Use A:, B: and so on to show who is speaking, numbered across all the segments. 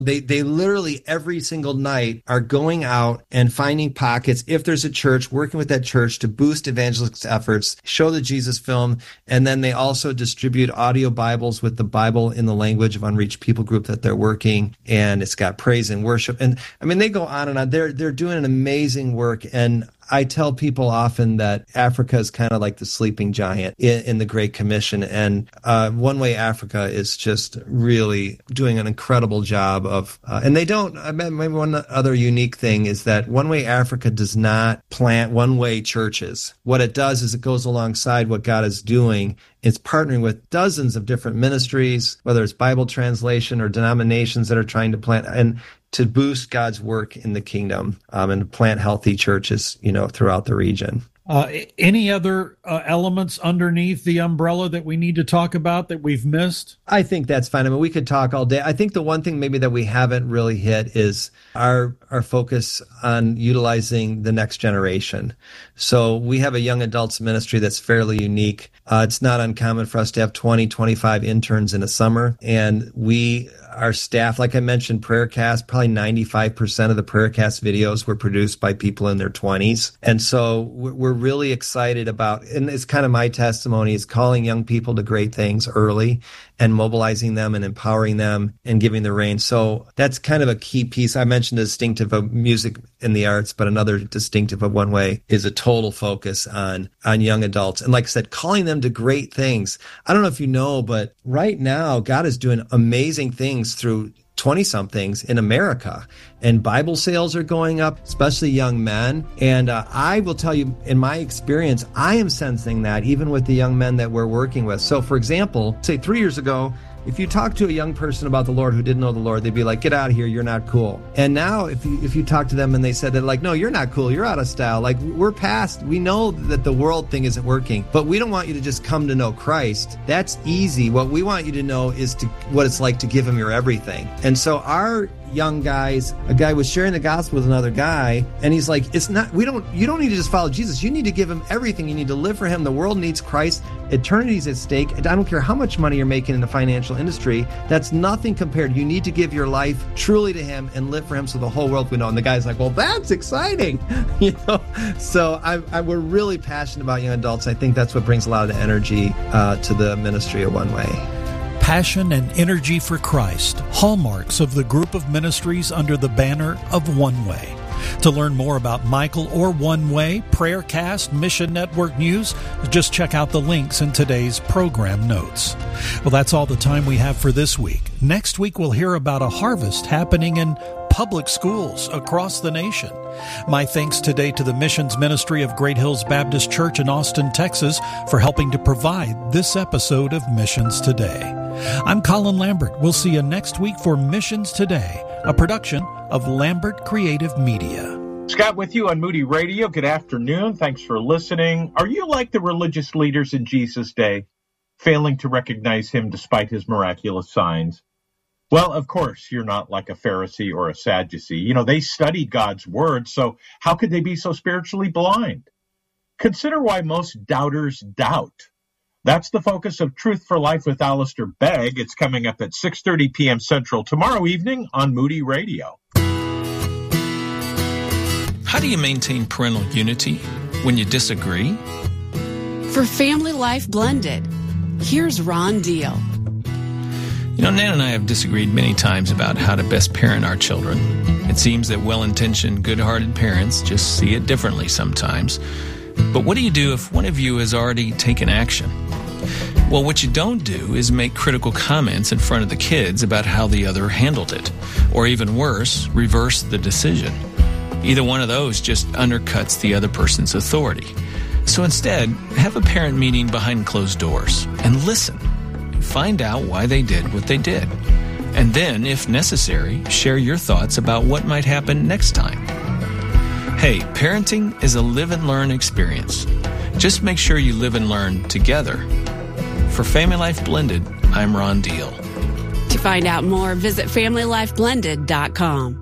A: They literally every single night are going out and finding pockets, if there's a church, working with that church to boost evangelistic efforts, show the Jesus film, and then they also distribute audio Bibles with the Bible in the language of unreached people group that they're working, and it's got praise and worship. And I mean, they go on and on. They're doing an amazing work, and I tell people often that Africa is kind of like the sleeping giant in the Great Commission, and One Way Africa is just really doing an incredible job of, and they don't, maybe one other unique thing is that One Way Africa does not plant one-way churches. What it does is it goes alongside what God is doing. It's partnering with dozens of different ministries, whether it's Bible translation or denominations that are trying to plant, and to boost God's work in the kingdom, and to plant healthy churches, throughout the region.
B: Any other elements underneath the umbrella that we need to talk about that we've missed?
A: I think that's fine. I mean, we could talk all day. I think the one thing maybe that we haven't really hit is our focus on utilizing the next generation. So we have a young adults ministry that's fairly unique. It's not uncommon for us to have 20, 25 interns in a summer. And our staff, like I mentioned, PrayerCast, probably 95% of the PrayerCast videos were produced by people in their 20s. And so we're really excited about, and it's kind of my testimony, is calling young people to great things early and mobilizing them and empowering them and giving the reins. So that's kind of a key piece. I mentioned the distinctive of music and the arts, but another distinctive of One Way is a total focus on young adults. And like I said, calling them to great things. I don't know if you know, but right now, God is doing amazing things through 20-somethings in America, and Bible sales are going up, especially young men. And I will tell you, in my experience, I am sensing that even with the young men that we're working with. So, for example, say 3 years ago, if you talk to a young person about the Lord who didn't know the Lord, they'd be like, get out of here, you're not cool. And now if you talk to them and they said, they're like, no, you're not cool, you're out of style. Like, we're past, we know that the world thing isn't working, but we don't want you to just come to know Christ. That's easy. What we want you to know is what it's like to give him your everything. And so our young guys, a guy was sharing the gospel with another guy, and he's like, you don't need to just follow Jesus. You need to give him everything. You need to live for him. The world needs Christ. Eternity's at stake. I don't care how much money you're making in the financial industry. That's nothing compared. You need to give your life truly to him and live for him so the whole world will know. And the guy's like, well, that's exciting. So we're really passionate about young adults. I think that's what brings a lot of the energy to the ministry of One Way.
B: Passion and energy for Christ, hallmarks of the group of ministries under the banner of One Way. To learn more about Michael or One Way, PrayerCast, Mission Network News, just check out the links in today's program notes. Well, that's all the time we have for this week. Next week, we'll hear about a harvest happening in public schools across the nation. My thanks today to the Missions Ministry of Great Hills Baptist Church in Austin, Texas, for helping to provide this episode of Missions Today. I'm Colin Lambert. We'll see you next week for Missions Today, a production of Lambert Creative Media.
C: Scott with you on Moody Radio. Good afternoon. Thanks for listening. Are you like the religious leaders in Jesus' day, failing to recognize him despite his miraculous signs? Well, of course, you're not like a Pharisee or a Sadducee. They studied God's word, so how could they be so spiritually blind? Consider why most doubters doubt. That's the focus of Truth for Life with Alistair Begg. It's coming up at 6:30 p.m. Central tomorrow evening on Moody Radio.
D: How do you maintain parental unity when you disagree?
E: For Family Life Blended, here's Ron Deal.
D: Nan and I have disagreed many times about how to best parent our children. It seems that well-intentioned, good-hearted parents just see it differently sometimes. But what do you do if one of you has already taken action? Well, what you don't do is make critical comments in front of the kids about how the other handled it. Or even worse, reverse the decision. Either one of those just undercuts the other person's authority. So instead, have a parent meeting behind closed doors and listen. Find out why they did what they did. And then, if necessary, share your thoughts about what might happen next time. Hey, parenting is a live and learn experience. Just make sure you live and learn together. For Family Life Blended, I'm Ron Deal.
E: To find out more, visit FamilyLifeBlended.com.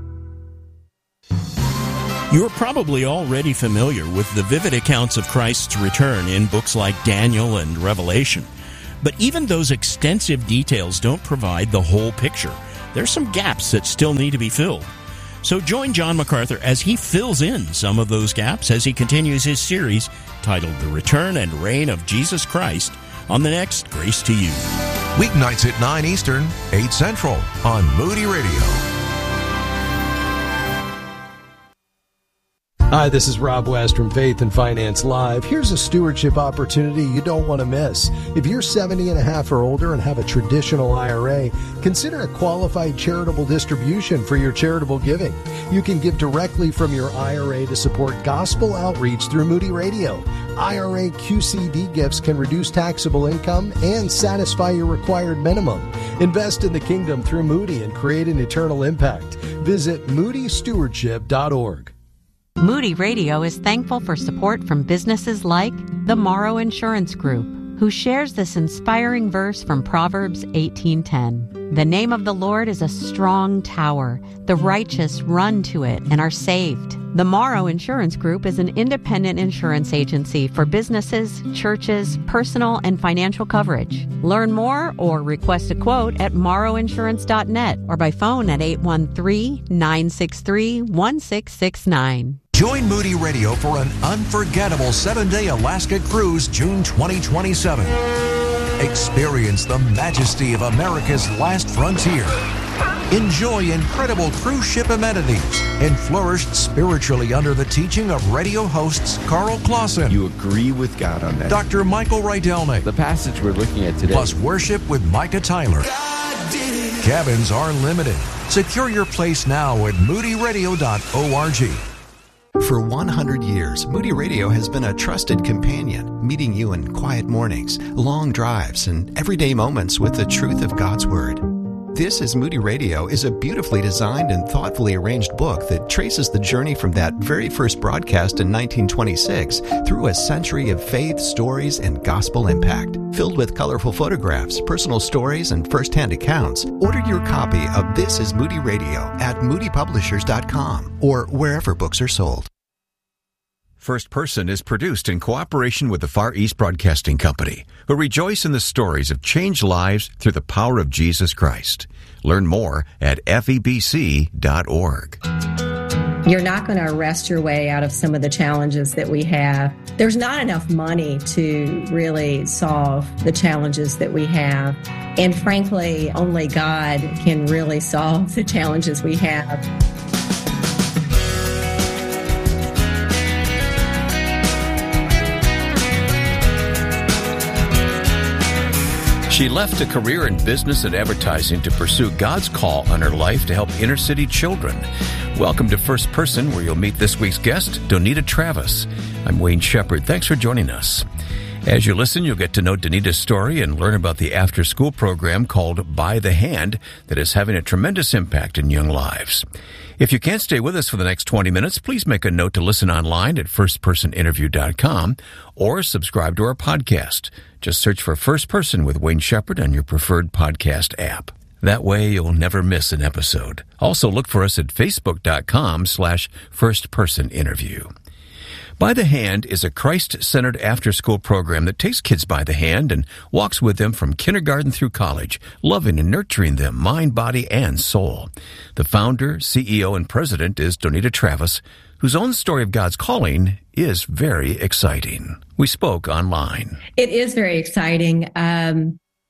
F: You're probably already familiar with the vivid accounts of Christ's return in books like Daniel and Revelation. But even those extensive details don't provide the whole picture. there's some gaps that still need to be filled. So join John MacArthur as he fills in some of those gaps as he continues his series titled The Return and Reign of Jesus Christ on the next Grace to You.
G: Weeknights at 9 Eastern, 8 Central on Moody Radio.
H: Hi, this is Rob West from Faith and Finance Live. Here's a stewardship opportunity you don't want to miss. If you're 70 and a half or older and have a traditional IRA, consider a qualified charitable distribution for your charitable giving. You can give directly from your IRA to support gospel outreach through Moody Radio. IRA QCD gifts can reduce taxable income and satisfy your required minimum. Invest in the kingdom through Moody and create an eternal impact. Visit moodystewardship.org.
I: Moody Radio is thankful for support from businesses like the Morrow Insurance Group, who shares this inspiring verse from Proverbs 18:10. The name of the Lord is a strong tower. The righteous run to it and are saved. The Morrow Insurance Group is an independent insurance agency for businesses, churches, personal, and financial coverage. Learn more or request a quote at morrowinsurance.net or by phone at 813-963-1669.
G: Join Moody Radio for an unforgettable 7-day Alaska cruise June 2027. Experience the majesty of America's last frontier. Enjoy incredible cruise ship amenities and flourish spiritually under the teaching of radio hosts Carl Clausen.
J: You agree with God on that.
G: Dr. Michael Rydelnik.
J: The passage we're looking at today.
G: Plus worship with Micah Tyler. Cabins are limited. Secure your place now at moodyradio.org.
K: For 100 years, Moody Radio has been a trusted companion, meeting you in quiet mornings, long drives, and everyday moments with the truth of God's Word. This is Moody Radio is a beautifully designed and thoughtfully arranged book that traces the journey from that very first broadcast in 1926 through a century of faith, stories, and gospel impact. Filled with colorful photographs, personal stories, and first-hand accounts, order your copy of This is Moody Radio at moodypublishers.com or wherever books are sold.
G: First Person is produced in cooperation with the Far East Broadcasting Company, who rejoice in the stories of changed lives through the power of Jesus Christ. Learn more at febc.org.
L: You're not going to arrest your way out of some of the challenges that we have. There's not enough money to really solve the challenges that we have. And frankly, only God can really solve the challenges we have.
G: She left a career in business and advertising to pursue God's call on her life to help inner city children. Welcome to First Person, where you'll meet this week's guest, Donita Travis. I'm Wayne Shepherd. Thanks for joining us. As you listen, you'll get to know Donita's story and learn about the after-school program called By the Hand that is having a tremendous impact in young lives. If you can't stay with us for the next 20 minutes, please make a note to listen online at firstpersoninterview.com or subscribe to our podcast. Just search for First Person with Wayne Shepherd on your preferred podcast app. That way, you'll never miss an episode. Also, look for us at facebook.com/firstpersoninterview. By the Hand is a Christ-centered after-school program that takes kids by the hand and walks with them from kindergarten through college, loving and nurturing them, mind, body, and soul. The founder, CEO, and president is Donita Travis, whose own story of God's calling is very exciting. We spoke online.
L: It is very exciting. I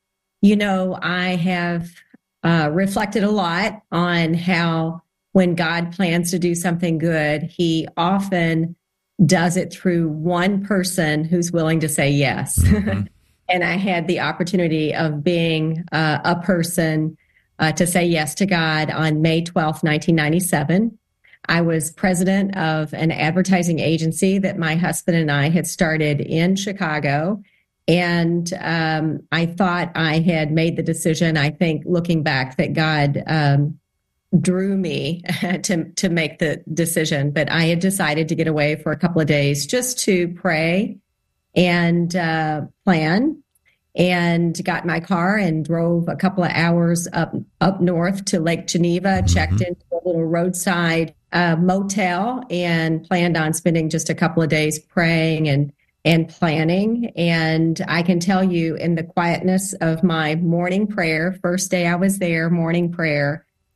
L: have reflected a lot on how when God plans to do something good, He often does it through one person who's willing to say yes. Mm-hmm. And I had the opportunity of being a person to say yes to God on May 12th, 1997. I was president of an advertising agency that my husband and I had started in Chicago. And I thought I had made the decision, I think, looking back, that God drew me to make the decision. But I had decided to get away for a couple of days just to pray and plan, and got my car and drove a couple of hours up north to Lake Geneva, checked into a little roadside motel, and planned on spending just a couple of days praying and planning. And I can tell you, in the quietness of my morning prayer, first day I was there, morning prayer,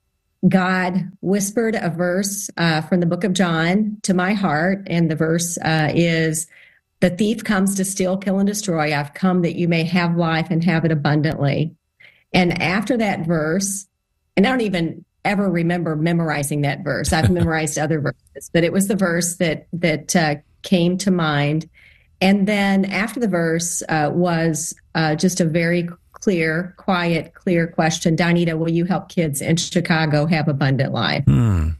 L: God whispered a verse from the book of John to my heart, and the verse is, "The thief comes to steal, kill, and destroy. I've come that you may have life and have it abundantly." And after that verse, and I don't even ever remember memorizing that verse. I've memorized other verses, but it was the verse that came to mind. And then after the verse was just a very clear, quiet, clear question. Donita, will you help kids in Chicago have abundant life? And,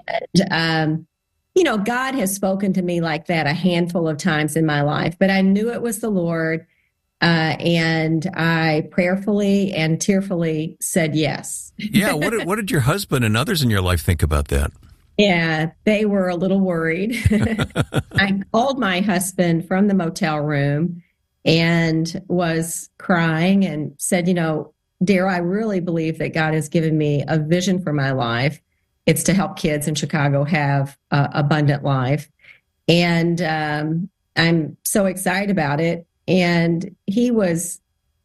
L: God has spoken to me like that a handful of times in my life, but I knew it was the Lord. And I prayerfully and tearfully said yes.
G: Yeah. What did your husband and others in your life think about that?
L: Yeah, they were a little worried. I called my husband from the motel room and was crying and said, Daryl, I really believe that God has given me a vision for my life. It's to help kids in Chicago have abundant life. And I'm so excited about it. And he was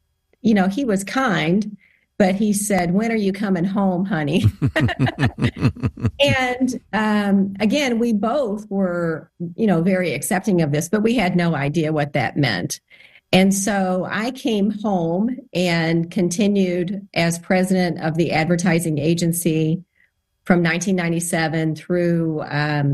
L: kind, but he said, "When are you coming home, honey?" And again, we both were, very accepting of this, but we had no idea what that meant. And so I came home and continued as president of the advertising agency from 1997 through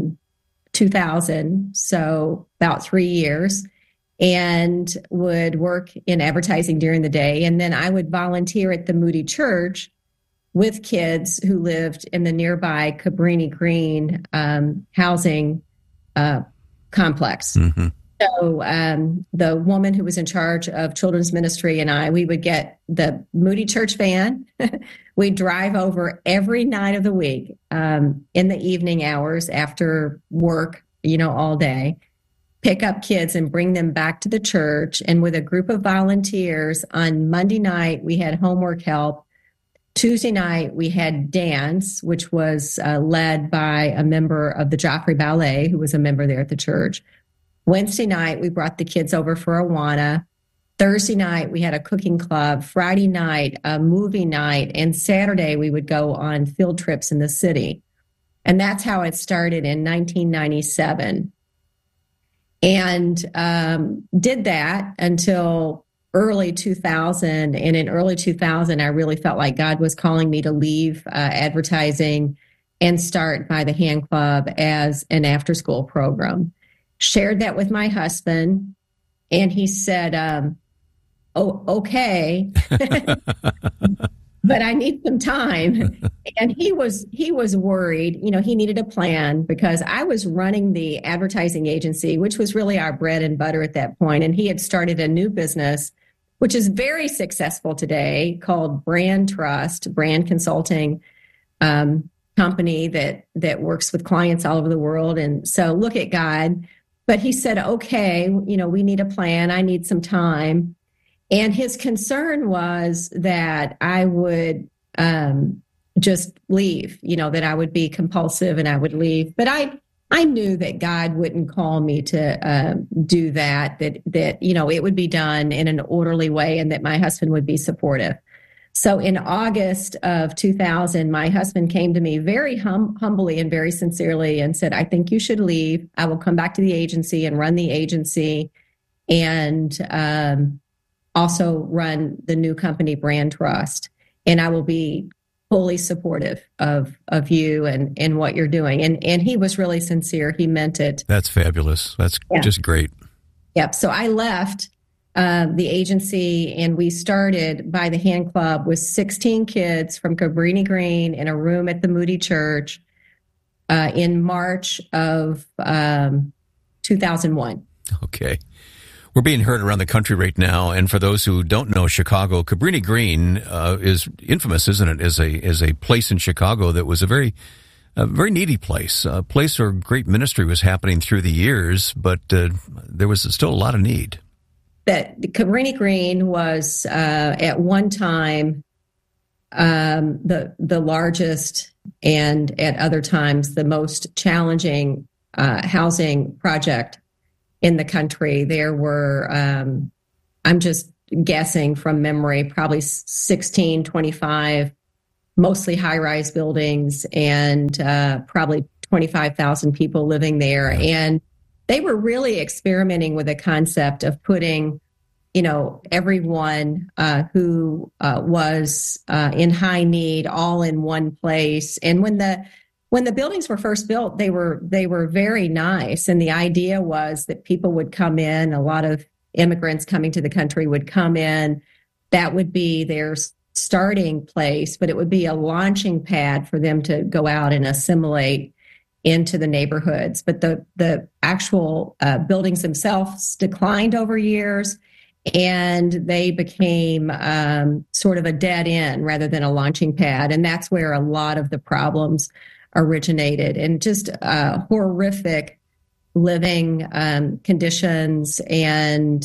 L: 2000, so about 3 years, and would work in advertising during the day. And then I would volunteer at the Moody Church with kids who lived in the nearby Cabrini Green housing complex. Mm-hmm. So the woman who was in charge of children's ministry and we would get the Moody Church van. We'd drive over every night of the week in the evening hours after work, all day, pick up kids and bring them back to the church. And with a group of volunteers on Monday night, we had homework help. Tuesday night, we had dance, which was led by a member of the Joffrey Ballet, who was a member there at the church. Wednesday night, we brought the kids over for Awana. Thursday night, we had a cooking club. Friday night, a movie night. And Saturday, we would go on field trips in the city. And that's how it started in 1997. And did that until early 2000. And in early 2000, I really felt like God was calling me to leave advertising and start By the Hand Club as an after-school program. Shared that with my husband, and he said, "Oh, okay, but I need some time." And he was worried. He needed a plan because I was running the advertising agency, which was really our bread and butter at that point. And he had started a new business, which is very successful today, called Brand Trust, brand consulting company that works with clients all over the world. And so look at God. But he said, "Okay, we need a plan. I need some time." And his concern was that I would just leave, that I would be compulsive and I would leave. But I knew that God wouldn't call me to do that it would be done in an orderly way and that my husband would be supportive. So in August of 2000, my husband came to me very humbly and very sincerely and said, "I think you should leave. I will come back to the agency and run the agency and also run the new company, Brand Trust. And I will be fully supportive of you and what you're doing." And he was really sincere. He meant it.
G: That's fabulous. That's just great.
L: Yep. So I left the agency, and we started By the Hand Club with 16 kids from Cabrini Green in a room at the Moody Church in March of 2001.
G: Okay. We're being heard around the country right now, and for those who don't know Chicago, Cabrini Green is infamous, isn't it, as a place in Chicago that was a very needy place, a place where great ministry was happening through the years, but there was still a lot of need.
L: That Cabrini Green was at one time the largest and at other times the most challenging housing project in the country. There were, I'm just guessing from memory, probably 25 mostly high-rise buildings and probably 25,000 people living there. And they were really experimenting with the concept of putting, everyone who was in high need all in one place. And when the buildings were first built, they were very nice. And the idea was that people would come in, a lot of immigrants coming to the country would come in. That would be their starting place, but it would be a launching pad for them to go out and assimilate into the neighborhoods. But the actual buildings themselves declined over years, and they became sort of a dead end rather than a launching pad. And that's where a lot of the problems originated, and just horrific living conditions, and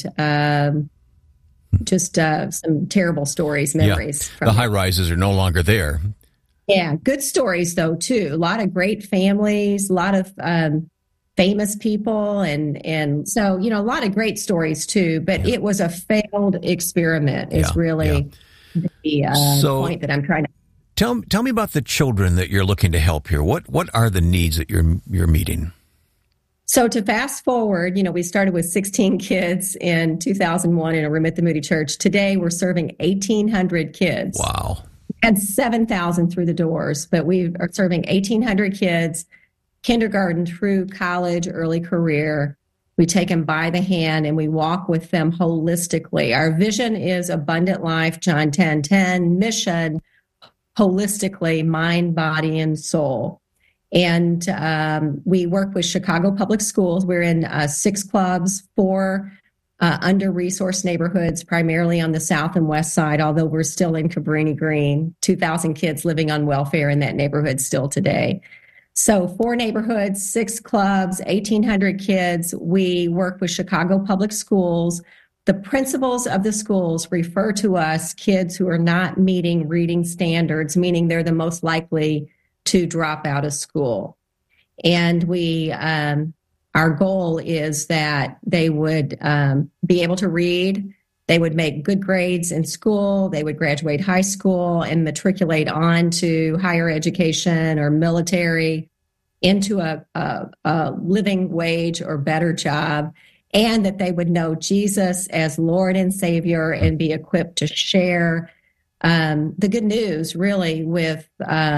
L: just some terrible stories, memories.
G: The high rises are no longer there.
L: Yeah, good stories though too. A lot of great families, a lot of famous people, and so a lot of great stories too. But it was a failed experiment. Is really the point that I'm trying to.
G: Tell me about the children that you're looking to help here. What are the needs that you're meeting?
L: So to fast forward, we started with 16 kids in 2001 in a room at the Moody Church. Today we're serving 1,800 kids.
G: Wow.
L: And 7,000 through the doors, but we are serving 1,800 kids, kindergarten through college, early career. We take them by the hand and we walk with them holistically. Our vision is abundant life, John 10:10, mission, holistically, mind, body, and soul. And we work with Chicago Public Schools. We're in 6 clubs, 4 under-resourced neighborhoods, primarily on the south and west side, although we're still in Cabrini Green, 2,000 kids living on welfare in that neighborhood still today. So 4 neighborhoods, 6 clubs, 1,800 kids. We work with Chicago Public Schools. The principals of the schools refer to us kids who are not meeting reading standards, meaning they're the most likely to drop out of school. And we, our goal is that they would be able to read, they would make good grades in school, they would graduate high school and matriculate on to higher education or military, into a living wage or better job, and that they would know Jesus as Lord and Savior and be equipped to share the good news, really, with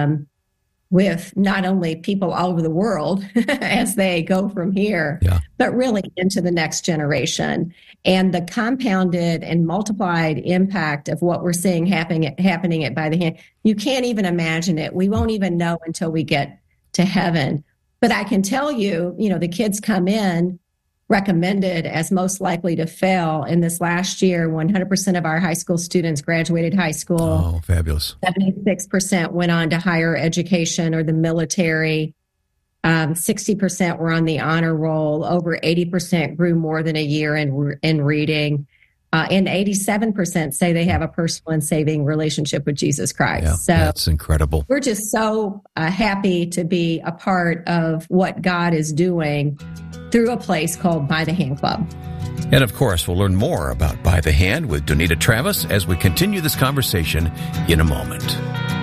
L: not only people all over the world as they go from here, but really into the next generation. And the compounded and multiplied impact of what we're seeing happening at By the Hand, you can't even imagine it. We won't even know until we get to heaven. But I can tell you, the kids come in recommended as most likely to fail. In this last year, 100% of our high school students graduated high school.
G: Oh, fabulous.
L: 76% went on to higher education or the military. 60% were on the honor roll. Over 80% grew more than a year in reading. And 87% say they have a personal and saving relationship with Jesus Christ.
G: Yeah,
L: so
G: that's incredible.
L: We're just so happy to be a part of what God is doing through a place called By the Hand Club.
G: And of course, we'll learn more about By the Hand with Donita Travis as we continue this conversation in a moment.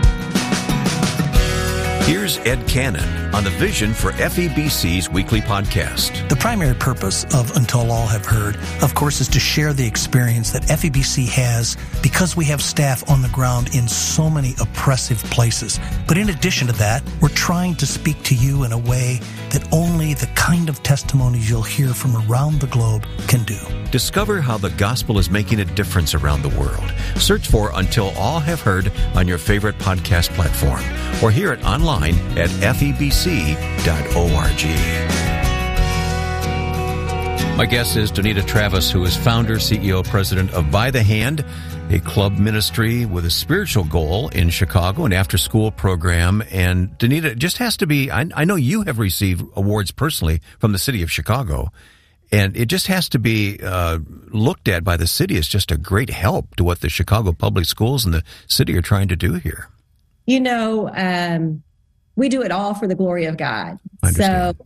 G: Here's Ed Cannon on the Vision for FEBC's weekly podcast.
B: The primary purpose of Until All Have Heard, of course, is to share the experience that FEBC has because we have staff on the ground in so many oppressive places. But in addition to that, we're trying to speak to you in a way that only the kind of testimonies you'll hear from around the globe can do.
G: Discover how the gospel is making a difference around the world. Search for Until All Have Heard on your favorite podcast platform or hear it online at febc.org. My guest is Donita Travis, who is founder, CEO, president of By the Hand, a club ministry with a spiritual goal in Chicago, an after-school program. And Donita, it just has to be, I know you have received awards personally from the city of Chicago, and it just has to be looked at by the city as just a great help to what the Chicago Public Schools and the city are trying to do here.
L: We do it all for the glory of God.
G: So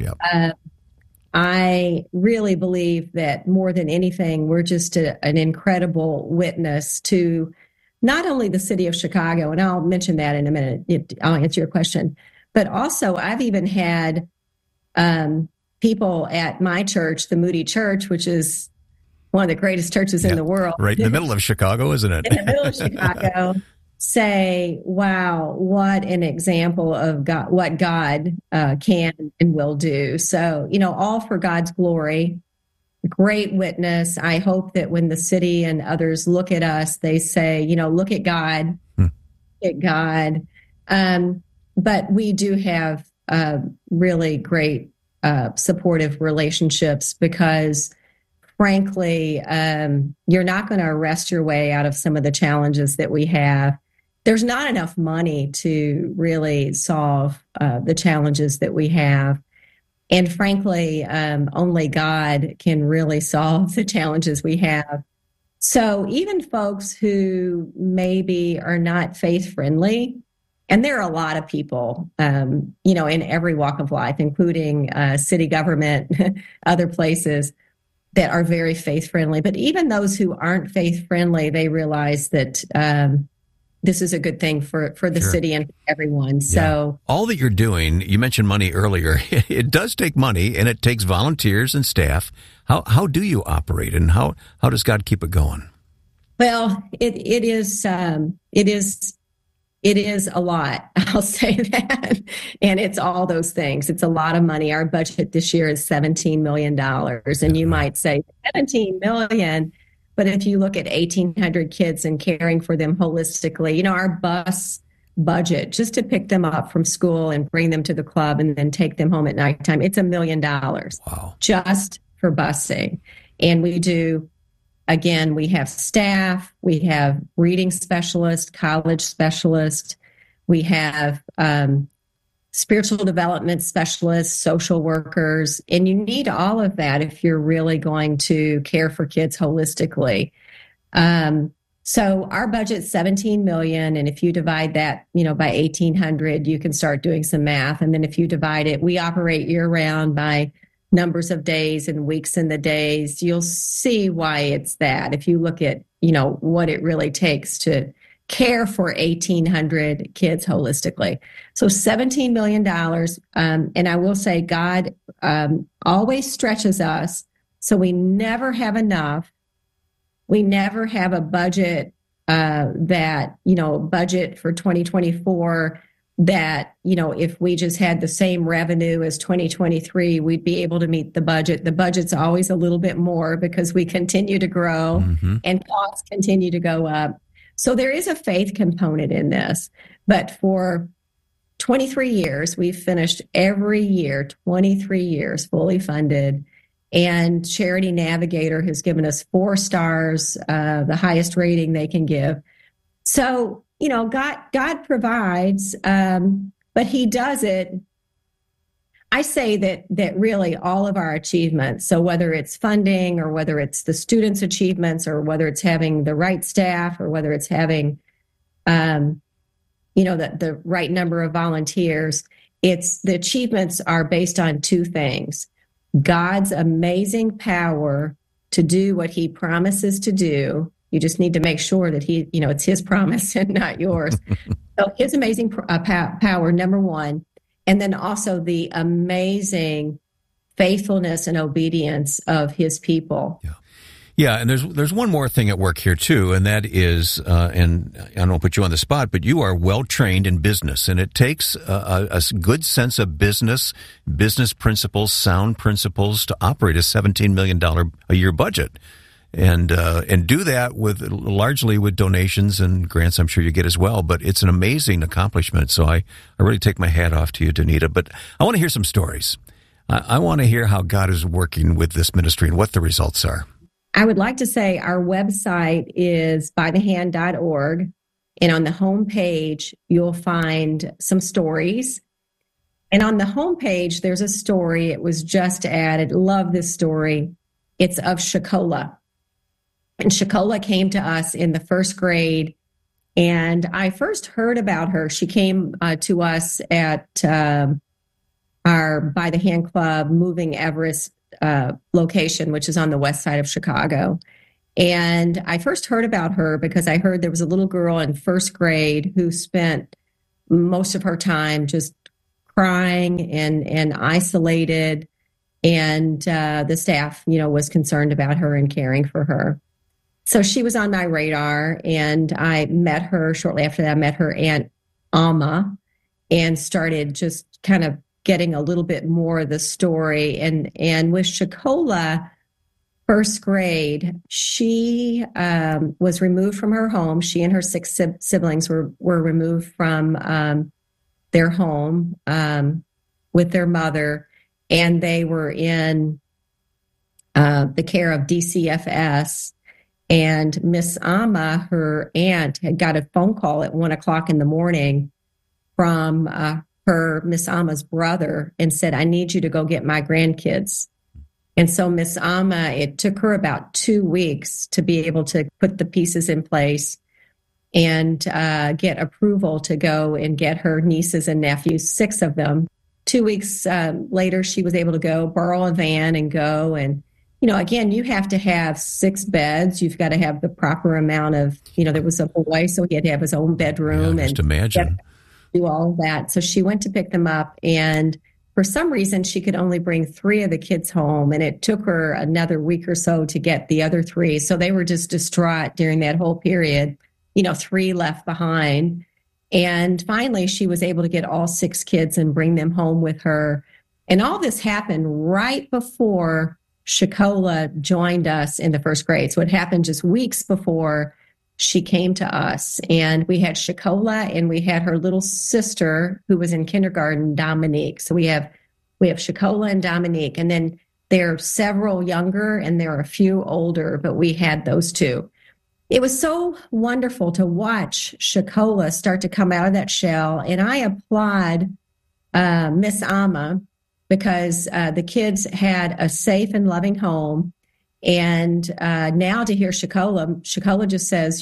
L: I really believe that more than anything, we're just an incredible witness to not only the city of Chicago, and I'll mention that in a minute, I'll answer your question, but also I've even had people at my church, the Moody Church, which is one of the greatest churches in the world.
G: Right in the middle of Chicago, isn't it?
L: In the middle of Chicago, say, wow, what an example of God, what God can and will do. So, all for God's glory. Great witness. I hope that when the city and others look at us, they say, look at God, look at God. But we do have really great supportive relationships because, frankly, you're not going to arrest your way out of some of the challenges that we have. There's not enough money to really solve the challenges that we have. And frankly, only God can really solve the challenges we have. So even folks who maybe are not faith-friendly, and there are a lot of people, in every walk of life, including city government, other places, that are very faith-friendly. But even those who aren't faith-friendly, they realize that this is a good thing for the city and for everyone. So
G: all that you're doing, you mentioned money earlier. It does take money, and it takes volunteers and staff. How do you operate, and how does God keep it going?
L: Well, it is a lot. I'll say that, and it's all those things. It's a lot of money. Our budget this year is $17 million, and you might say $17 million. But if you look at 1,800 kids and caring for them holistically, our bus budget, just to pick them up from school and bring them to the club and then take them home at nighttime, it's $1 million.
G: Wow.
L: Just for busing. And we do, again, we have staff, we have reading specialists, college specialists, we have spiritual development specialists, social workers, and you need all of that if you're really going to care for kids holistically. So our budget's $17 million, and if you divide that, by 1,800, you can start doing some math. And then if you divide it, we operate year-round by numbers of days and weeks in the days. You'll see why it's that. If you look at, what it really takes to care for 1,800 kids holistically. So $17 million. And I will say God always stretches us. So we never have enough. We never have a budget budget for 2024 that, if we just had the same revenue as 2023, we'd be able to meet the budget. The budget's always a little bit more because we continue to grow and costs continue to go up. So there is a faith component in this, but for 23 years, we've finished every year, 23 years, fully funded. And Charity Navigator has given us 4 stars, the highest rating they can give. So, God provides, but he does it. I say that really all of our achievements, so whether it's funding or whether it's the students' achievements or whether it's having the right staff or whether it's having, the right number of volunteers, the achievements are based on 2 things. God's amazing power to do what he promises to do. You just need to make sure that it's his promise and not yours. So his amazing power, number one. And then also the amazing faithfulness and obedience of his people.
G: Yeah, and there's one more thing at work here too, and that is, and I don't want to put you on the spot, but you are well trained in business, and it takes a good sense of business principles, sound principles to operate a $17 million a year budget, and do that largely with donations and grants. I'm sure you get as well, but it's an amazing accomplishment. So I really take my hat off to you, Donita. But I want to hear some stories. I want to hear how God is working with this ministry and what the results are.
L: I would like to say our website is bythehand.org, and on the homepage, you'll find some stories. And on the homepage, there's a story. It was just added. Love this story. It's of Shakola. And Shakola came to us in the 1st grade, and I first heard about her. She came to us at our By the Hand Club Moving Everest location, which is on the west side of Chicago. And I first heard about her because I heard there was a little girl in first grade who spent most of her time just crying and isolated. And the staff, was concerned about her and caring for her. So she was on my radar, and I met her shortly after that. I met her Aunt Alma and started just kind of getting a little bit more of the story. And with Shakola, first grade, she was removed from her home. She and her 6 siblings were removed from their home with their mother, and they were in the care of DCFS. And Miss Amma, her aunt, had got a phone call at 1:00 in the morning from her Miss Amma's brother and said, "I need you to go get my grandkids." And so Miss Amma, it took her about 2 weeks to be able to put the pieces in place and get approval to go and get her nieces and nephews, 6 of them. 2 weeks later, she was able to go borrow a van and go. And, again, you have to have 6 beds. You've got to have the proper amount of, there was a boy, so he had to have his own bedroom.
G: Yeah, just imagine.
L: Do all of that. So she went to pick them up, and for some reason she could only bring 3 of the kids home, and it took her another week or so to get the other 3. So they were just distraught during that whole period, 3 left behind. And finally she was able to get all 6 kids and bring them home with her. And all this happened right before Shakola joined us in the first grade. So it happened just weeks before she came to us. And we had Shakola, and we had her little sister who was in kindergarten, Dominique. So we have Shakola and Dominique, and then there are several younger and there are a few older, but we had those 2. It was so wonderful to watch Shakola start to come out of that shell. And I applaud Miss Amma, because the kids had a safe and loving home. And now to hear Shakola just says,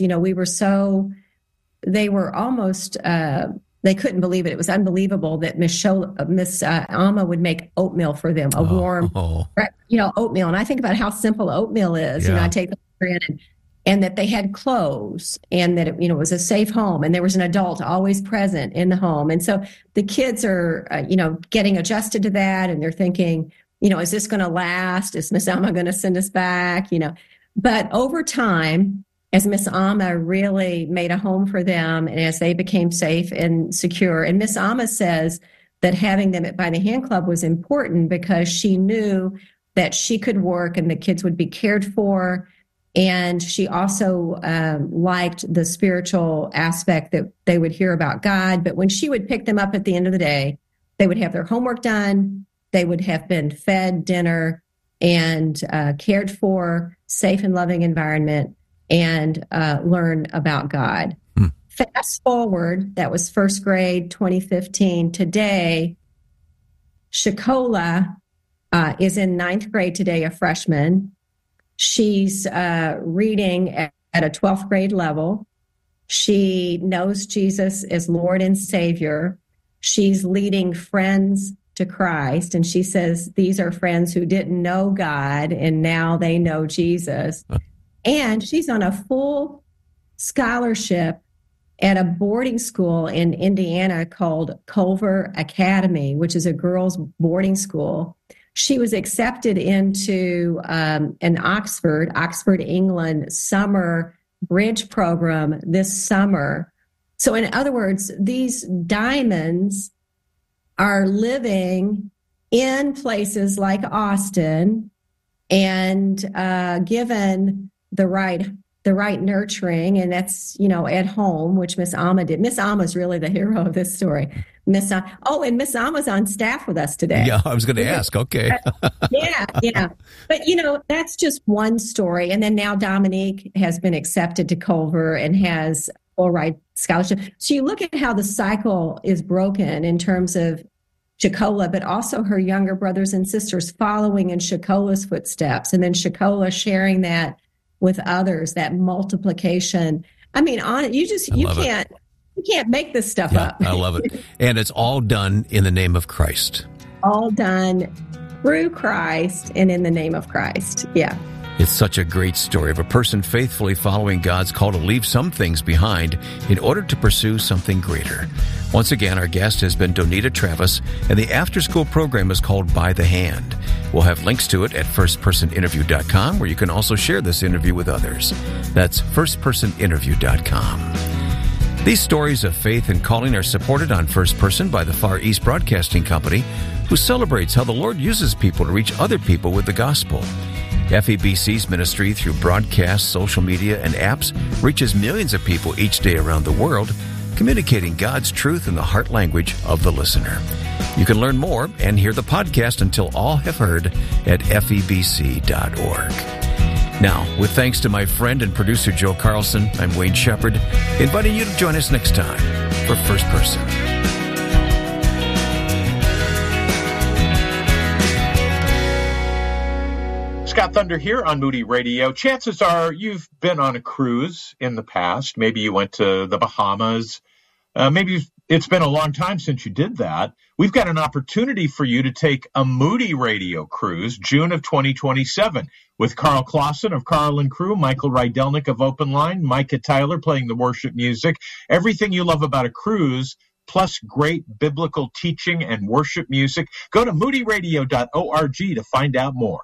L: they were almost, they couldn't believe it. It was unbelievable that Miss Amma would make oatmeal for them, a warm, oatmeal. And I think about how simple oatmeal is.
G: Yeah.
L: I take them in, and that they had clothes, and that it was a safe home, and there was an adult always present in the home. And so the kids are, getting adjusted to that, and they're thinking, is this going to last? Is Miss Amma going to send us back? But over time, as Miss Amma really made a home for them, and as they became safe and secure, and Miss Amma says that having them at By the Hand Club was important because she knew that she could work and the kids would be cared for. And she also liked the spiritual aspect that they would hear about God. But when she would pick them up at the end of the day, they would have their homework done. They would have been fed dinner and cared for, safe and loving environment, and learn about God. Fast forward, that was first grade, 2015. Today, Shakola is in 9th grade today, a freshman. She's reading at a 12th grade level. She knows Jesus as Lord and Savior. She's leading friends to Christ. And she says these are friends who didn't know God, and now they know Jesus. And she's on a full scholarship at a boarding school in Indiana called Culver Academy, which is a girls' boarding school. She was accepted into an Oxford, England summer bridge program this summer. So in other words, these diamonds are living in places like Austin, and given the right nurturing, and that's, at home, which Miss Amma did. Miss Amma's really the hero of this story. And Miss Amma's on staff with us today.
G: Yeah, I was going to ask. Okay.
L: Yeah. But, that's just one story. And then now Dominique has been accepted to Culver and has full ride scholarship. So you look at how the cycle is broken in terms of Shakola, but also her younger brothers and sisters following in Shakola's footsteps, and then Shakola sharing that with others, that multiplication. I mean, you can't make this stuff up.
G: I love it. And it's all done in the name of Christ.
L: All done through Christ and in the name of Christ. Yeah.
G: It's such a great story of a person faithfully following God's call to leave some things behind in order to pursue something greater. Once again, our guest has been Donita Travis, and the after-school program is called By the Hand. We'll have links to it at firstpersoninterview.com, where you can also share this interview with others. That's firstpersoninterview.com. These stories of faith and calling are supported on First Person by the Far East Broadcasting Company, who celebrates how the Lord uses people to reach other people with the gospel. FEBC's ministry through broadcasts, social media, and apps reaches millions of people each day around the world, communicating God's truth in the heart language of the listener. You can learn more and hear the podcast Until All Have Heard at febc.org. Now, with thanks to my friend and producer Joe Carlson, I'm Wayne Shepherd, inviting you to join us next time for First Person.
C: Scott Thunder here on Moody Radio. Chances are you've been on a cruise in the past. Maybe you went to the Bahamas. Maybe it's been a long time since you did that. We've got an opportunity for you to take a Moody Radio cruise, June of 2027, with Carl Clausen of Carl and Crew, Michael Rydelnik of Open Line, Micah Tyler playing the worship music, everything you love about a cruise, plus great biblical teaching and worship music. Go to moodyradio.org to find out more.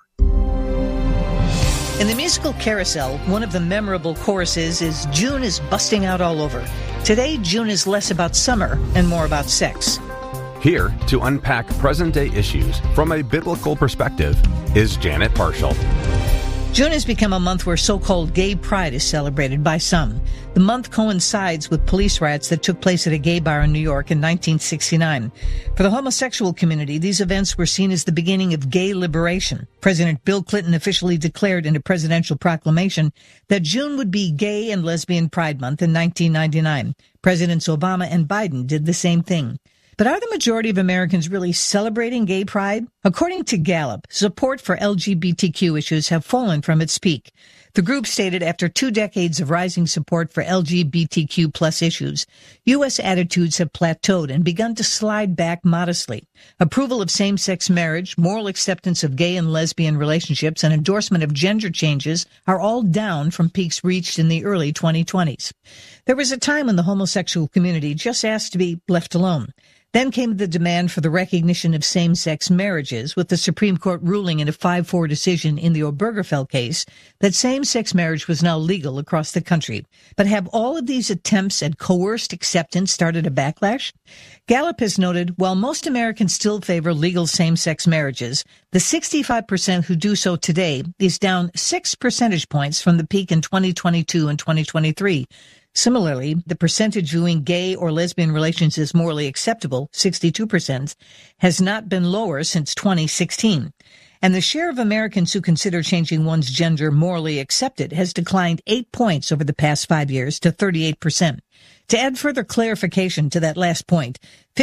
M: In the musical carousel, one of the memorable choruses is June is busting out all over. Today, June is less about summer and more about sex.
N: Here to unpack present-day issues from a biblical perspective is Janet Parshall.
M: June has become a month where so-called gay pride is celebrated by some. The month coincides with police riots that took place at a gay bar in New York in 1969. For the homosexual community, these events were seen as the beginning of gay liberation. President Bill Clinton officially declared in a presidential proclamation that June would be Gay and Lesbian Pride Month in 1999. Presidents Obama and Biden did the same thing. But are the majority of Americans really celebrating gay pride? According to Gallup, support for LGBTQ issues have fallen from its peak. The group stated after 2 decades of rising support for LGBTQ plus issues, U.S. attitudes have plateaued and begun to slide back modestly. Approval of same-sex marriage, moral acceptance of gay and lesbian relationships, and endorsement of gender changes are all down from peaks reached in the early 2020s. There was a time when the homosexual community just asked to be left alone. Then came the demand for the recognition of same-sex marriages, with the Supreme Court ruling in a 5-4 decision in the Obergefell case that same-sex marriage was now legal across the country. But have all of these attempts at coerced acceptance started a backlash? Gallup has noted, while most Americans still favor legal same-sex marriages, the 65% who do so today is down 6 percentage points from the peak in 2022 and 2023. Similarly, the percentage viewing gay or lesbian relations as morally acceptable, 62%, has not been lower since 2016. And the share of Americans who consider changing one's gender morally accepted has declined 8 points over the past 5 years to 38%. To add further clarification to that last point,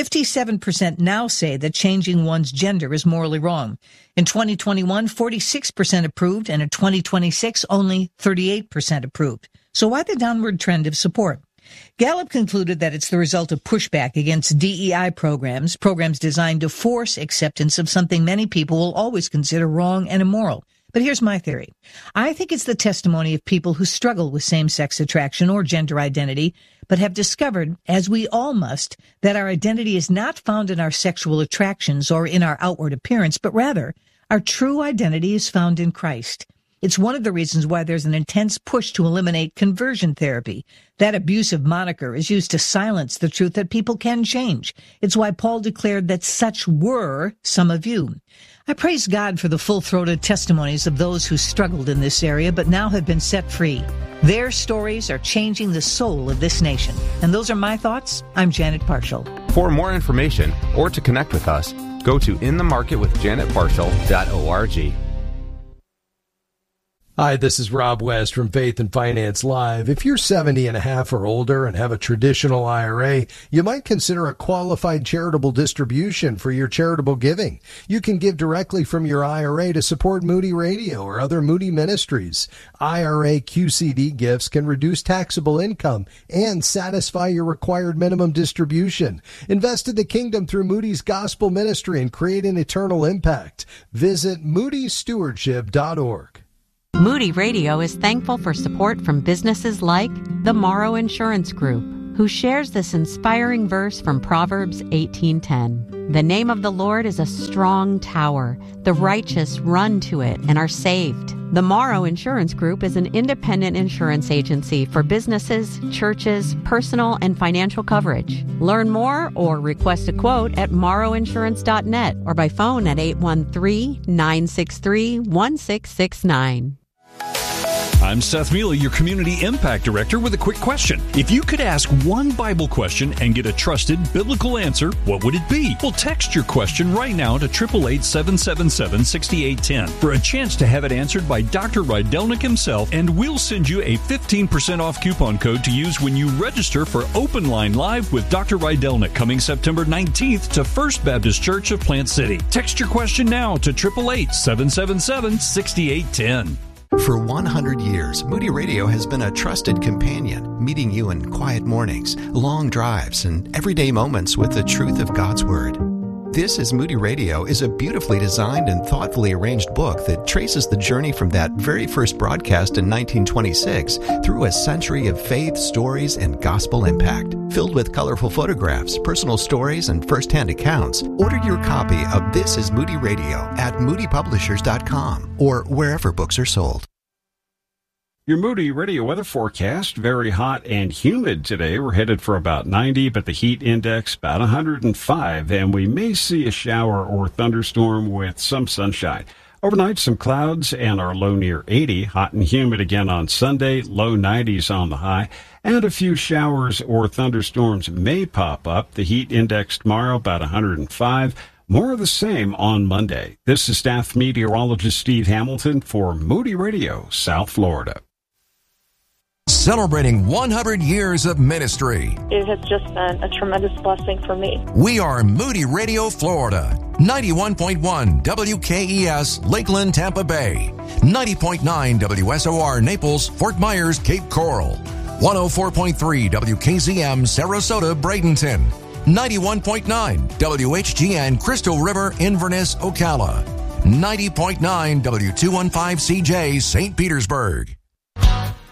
M: 57% now say that changing one's gender is morally wrong. In 2021, 46% approved, and in 2026, only 38% approved. So why the downward trend of support? Gallup concluded that it's the result of pushback against DEI programs designed to force acceptance of something many people will always consider wrong and immoral. But here's my theory. I think it's the testimony of people who struggle with same-sex attraction or gender identity, but have discovered, as we all must, that our identity is not found in our sexual attractions or in our outward appearance, but rather our true identity is found in Christ. It's one of the reasons why there's an intense push to eliminate conversion therapy. That abusive moniker is used to silence the truth that people can change. It's why Paul declared that such were some of you. I praise God for the full-throated testimonies of those who struggled in this area but now have been set free. Their stories are changing the soul of this nation. And those are my thoughts. I'm Janet Parshall.
N: For more information or to connect with us, go to inthemarketwithjanetparshall.org.
H: Hi, this is Rob West from Faith and Finance Live. If you're 70 and a half or older and have a traditional IRA, you might consider a qualified charitable distribution for your charitable giving. You can give directly from your IRA to support Moody Radio or other Moody ministries. IRA QCD gifts can reduce taxable income and satisfy your required minimum distribution. Invest in the kingdom through Moody's Gospel Ministry and create an eternal impact. Visit moodystewardship.org.
I: Moody Radio is thankful for support from businesses like the Morrow Insurance Group, who shares this inspiring verse from Proverbs 18:10. The name of the Lord is a strong tower. The righteous run to it and are saved. The Morrow Insurance Group is an independent insurance agency for businesses, churches, personal and financial coverage. Learn more or request a quote at morrowinsurance.net or by phone at 813-963-1669.
O: I'm Seth Mealy, your Community Impact Director, with a quick question. If you could ask one Bible question and get a trusted biblical answer, what would it be? Well, text your question right now to 888-777-6810 for a chance to have it answered by Dr. Rydelnik himself, and we'll send you a 15% off coupon code to use when you register for Open Line Live with Dr. Rydelnik coming September 19th to First Baptist Church of Plant City. Text your question now to 888-777-6810.
K: For 100 years, Moody Radio has been a trusted companion, meeting you in quiet mornings, long drives, and everyday moments with the truth of God's Word. This is Moody Radio is a beautifully designed and thoughtfully arranged book that traces the journey from that very first broadcast in 1926 through a century of faith, stories, and gospel impact. Filled with colorful photographs, personal stories, and first-hand accounts, order your copy of This is Moody Radio at moodypublishers.com or wherever books are sold.
P: Your Moody Radio weather forecast, very hot and humid today. We're headed for about 90, but the heat index about 105, and we may see a shower or thunderstorm with some sunshine. Overnight, some clouds and our low near 80. Hot and humid again on Sunday, low 90s on the high, and a few showers or thunderstorms may pop up. The heat index tomorrow about 105. More of the same on Monday. This is staff meteorologist Steve Hamilton for Moody Radio, South Florida.
Q: Celebrating 100 years of ministry.
R: It has just been a tremendous blessing for me.
Q: We are Moody Radio, Florida. 91.1 WKES, Lakeland, Tampa Bay. 90.9 WSOR, Naples, Fort Myers, Cape Coral. 104.3 WKZM, Sarasota, Bradenton. 91.9 WHGN, Crystal River, Inverness, Ocala. 90.9 W215CJ, St. Petersburg.